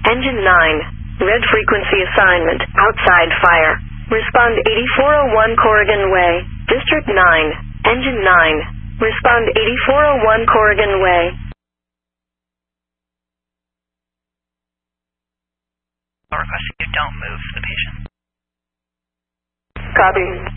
Engine 9. Red frequency assignment. Outside fire. Respond 8401 Corrigan Way. District 9. Engine 9. Respond 8401 Corrigan Way. Requesting you don't move the patient. Copy.